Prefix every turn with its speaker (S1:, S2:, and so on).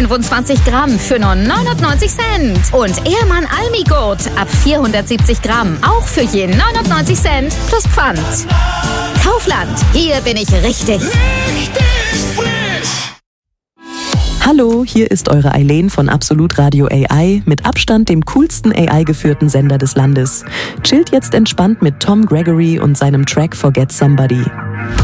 S1: 25 Gramm für nur 99 Cent. Und Ehrmann Almi-Gurt ab 470 Gramm, auch für je 99 Cent plus Pfand. Kaufland, hier bin ich richtig.
S2: Hallo, hier ist eure Eileen von Absolut Radio AI, mit Abstand dem coolsten AI-geführten Sender des Landes. Chillt jetzt entspannt mit Tom Gregory und seinem Track Forget Somebody.